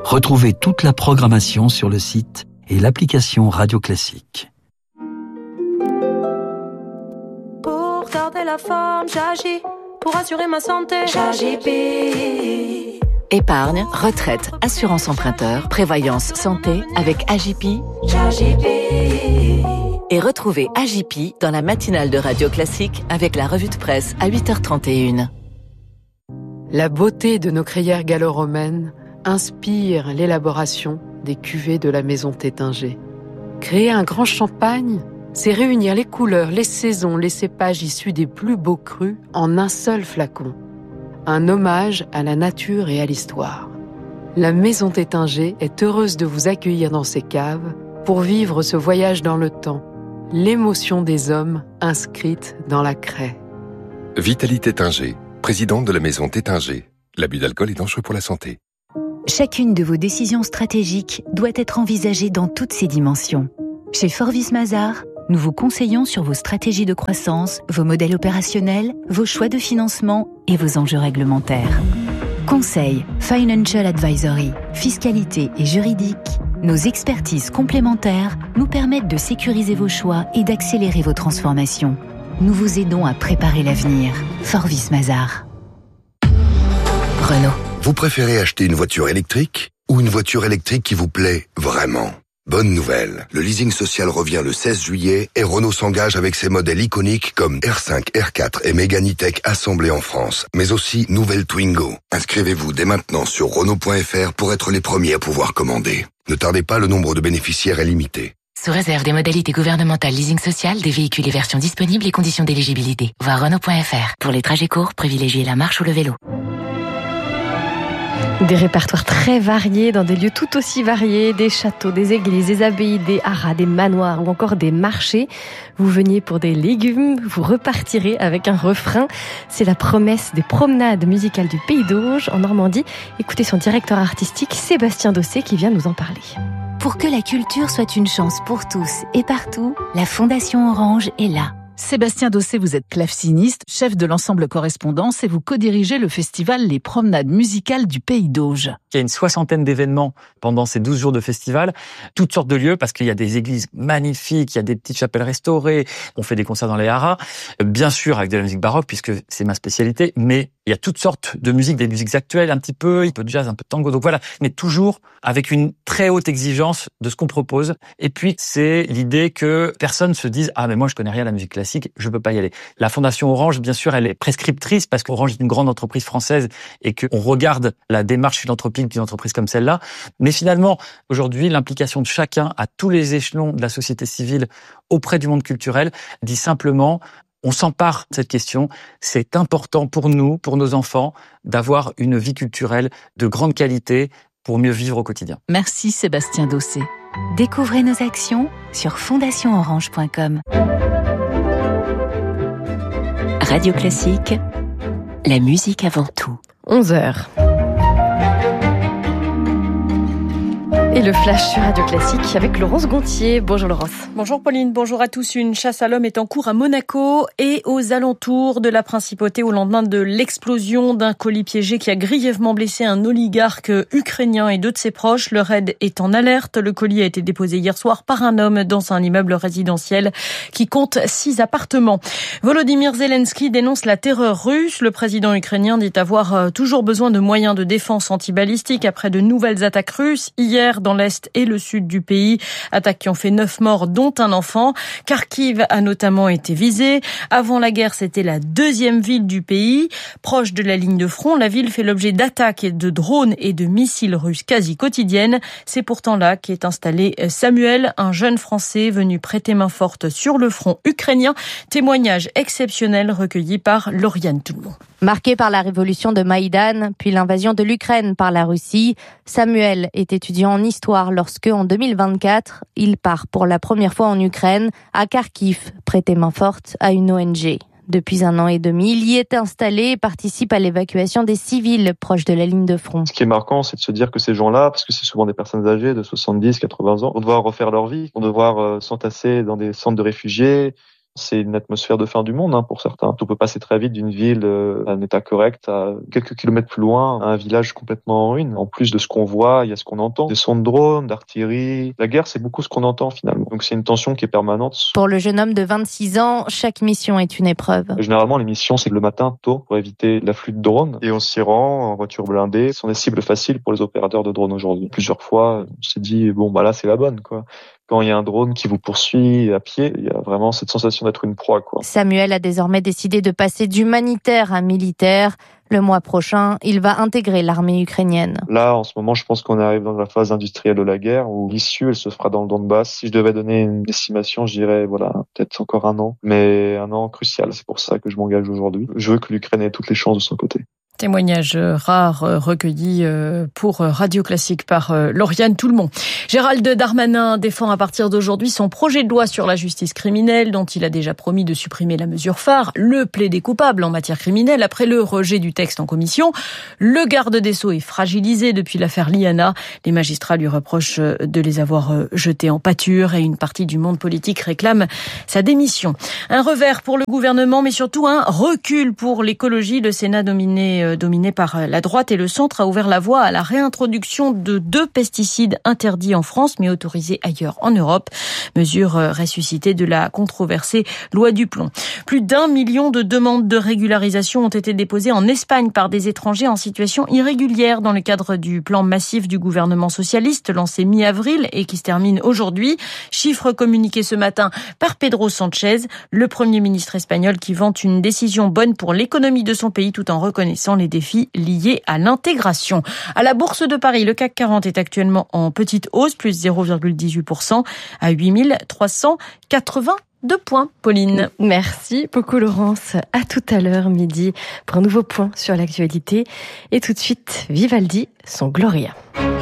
Retrouvez toute la programmation sur le site et l'application Radio Classique. Pour garder la forme, j'agis. Pour assurer ma santé, j'agis. Épargne, retraite, assurance emprunteur, prévoyance santé avec AJP. Et retrouvez AJP dans la matinale de Radio Classique avec la revue de presse à 8h31. La beauté de nos crayères gallo-romaines inspire l'élaboration des cuvées de la maison Tétinger. Créer un grand champagne, c'est réunir les couleurs, les saisons, les cépages issus des plus beaux crus en un seul flacon. Un hommage à la nature et à l'histoire. La maison Tétinger est heureuse de vous accueillir dans ses caves pour vivre ce voyage dans le temps, l'émotion des hommes inscrite dans la craie. Vitalie Tétinger, présidente de la maison Tétinger. L'abus d'alcool est dangereux pour la santé. Chacune de vos décisions stratégiques doit être envisagée dans toutes ses dimensions. Chez Forvis Mazars, nous vous conseillons sur vos stratégies de croissance, vos modèles opérationnels, vos choix de financement et vos enjeux réglementaires. Conseil, financial advisory, fiscalité et juridique, nos expertises complémentaires nous permettent de sécuriser vos choix et d'accélérer vos transformations. Nous vous aidons à préparer l'avenir. Forvis Mazars. Renault. Vous préférez acheter une voiture électrique ou une voiture électrique qui vous plaît vraiment ? Bonne nouvelle, le leasing social revient le 16 juillet et Renault s'engage avec ses modèles iconiques comme R5, R4 et Mégane E-Tech assemblés en France, mais aussi nouvelle Twingo. Inscrivez-vous dès maintenant sur Renault.fr pour être les premiers à pouvoir commander. Ne tardez pas, le nombre de bénéficiaires est limité. Sous réserve des modalités gouvernementales leasing social, des véhicules et versions disponibles et conditions d'éligibilité. Voir Renault.fr. Pour les trajets courts, privilégiez la marche ou le vélo. Des répertoires très variés dans des lieux tout aussi variés, des châteaux, des églises, des abbayes, des haras, des manoirs ou encore des marchés. Vous veniez pour des légumes, vous repartirez avec un refrain. C'est la promesse des promenades musicales du Pays d'Auge en Normandie. Écoutez son directeur artistique Sébastien Dossé qui vient nous en parler. Pour que la culture soit une chance pour tous et partout, la Fondation Orange est là. Sébastien Dossé, vous êtes claveciniste, chef de l'ensemble Correspondance et vous co-dirigez le festival Les Promenades musicales du Pays d'Auge. Il y a une 60aine d'événements pendant ces 12 jours de festival, toutes sortes de lieux parce qu'il y a des églises magnifiques, il y a des petites chapelles restaurées, on fait des concerts dans les haras, bien sûr avec de la musique baroque puisque c'est ma spécialité, mais il y a toutes sortes de musiques, des musiques actuelles un petit peu de jazz, un peu de tango, donc voilà, mais toujours avec une très haute exigence de ce qu'on propose. Et puis c'est l'idée que personne se dise « Ah mais moi je connais rien à la musique classique, je peux pas y aller ». La Fondation Orange, bien sûr, elle est prescriptrice parce qu'Orange est une grande entreprise française et qu'on regarde la démarche philanthropique d'une entreprise comme celle-là. Mais finalement, aujourd'hui, l'implication de chacun à tous les échelons de la société civile auprès du monde culturel dit simplement on s'empare de cette question. C'est important pour nous, pour nos enfants, d'avoir une vie culturelle de grande qualité pour mieux vivre au quotidien. Merci Sébastien Dossé. Découvrez nos actions sur fondationorange.com. Radio Classique, la musique avant tout. 11h. Et le flash sur Radio Classique avec Laurence Gontier. Bonjour Laurence. Bonjour Pauline, bonjour à tous. Une chasse à l'homme est en cours à Monaco et aux alentours de la principauté au lendemain de l'explosion d'un colis piégé qui a grièvement blessé un oligarque ukrainien et deux de ses proches. Le raid est en alerte. Le colis a été déposé hier soir par un homme dans un immeuble résidentiel qui compte 6 appartements. Volodymyr Zelensky dénonce la terreur russe. Le président ukrainien dit avoir toujours besoin de moyens de défense antibalistiques après de nouvelles attaques russes. Hier, dans l'est et le sud du pays. Attaques qui ont fait 9 morts, dont un enfant. Kharkiv a notamment été visée. Avant la guerre, c'était la 2e ville du pays. Proche de la ligne de front, la ville fait l'objet d'attaques de drones et de missiles russes quasi quotidiennes. C'est pourtant là qu'est installé Samuel, un jeune Français venu prêter main forte sur le front ukrainien. Témoignage exceptionnel recueilli par Lauriane Toulmont. Marqué par la révolution de Maïdan, puis l'invasion de l'Ukraine par la Russie, Samuel est étudiant en histoire lorsque, en 2024, il part pour la première fois en Ukraine, à Kharkiv, prêter main forte à une ONG. Depuis 1 an et demi, il y est installé et participe à l'évacuation des civils proches de la ligne de front. Ce qui est marquant, c'est de se dire que ces gens-là, parce que c'est souvent des personnes âgées de 70, 80 ans, vont devoir refaire leur vie, vont devoir s'entasser dans des centres de réfugiés, C'est une atmosphère de fin du monde pour certains. On peut passer très vite d'une ville à un état correct à quelques kilomètres plus loin, à un village complètement en ruine. En plus de ce qu'on voit, il y a ce qu'on entend. Des sons de drones, d'artillerie. La guerre, c'est beaucoup ce qu'on entend finalement. Donc c'est une tension qui est permanente. Pour le jeune homme de 26 ans, chaque mission est une épreuve. Généralement, les missions, c'est le matin tôt pour éviter l'afflux de drones. Et on s'y rend en voiture blindée. Ce sont des cibles faciles pour les opérateurs de drones aujourd'hui. Plusieurs fois, on s'est dit, là, c'est la bonne, quoi. Quand il y a un drone qui vous poursuit à pied, il y a vraiment cette sensation d'être une proie, quoi. Samuel a désormais décidé de passer d'humanitaire à militaire. Le mois prochain, il va intégrer l'armée ukrainienne. Là, en ce moment, je pense qu'on arrive dans la phase industrielle de la guerre où l'issue, elle se fera dans le Donbass. Si je devais donner une estimation, je dirais, peut-être encore 1 an. Mais 1 an crucial. C'est pour ça que je m'engage aujourd'hui. Je veux que l'Ukraine ait toutes les chances de son côté. Témoignage rare recueilli pour Radio Classique par Lauriane Toulmont. Gérald Darmanin défend à partir d'aujourd'hui son projet de loi sur la justice criminelle dont il a déjà promis de supprimer la mesure phare, le plaidé coupable en matière criminelle après le rejet du texte en commission. Le garde des Sceaux est fragilisé depuis l'affaire Liana. Les magistrats lui reprochent de les avoir jetés en pâture et une partie du monde politique réclame sa démission. Un revers pour le gouvernement mais surtout un recul pour l'écologie. Le Sénat dominé par la droite et le centre a ouvert la voie à la réintroduction de 2 pesticides interdits en France mais autorisés ailleurs en Europe. Mesure ressuscitée de la controversée loi du plomb. Plus d'1 million de demandes de régularisation ont été déposées en Espagne par des étrangers en situation irrégulière dans le cadre du plan massif du gouvernement socialiste lancé mi-avril et qui se termine aujourd'hui. Chiffre communiqué ce matin par Pedro Sánchez, le Premier ministre espagnol qui vante une décision bonne pour l'économie de son pays tout en reconnaissant les défis liés à l'intégration. À la Bourse de Paris, le CAC 40 est actuellement en petite hausse, plus 0,18% à 8382 points. Pauline. Merci beaucoup Laurence. À tout à l'heure midi pour un nouveau point sur l'actualité. Et tout de suite, Vivaldi, son Gloria.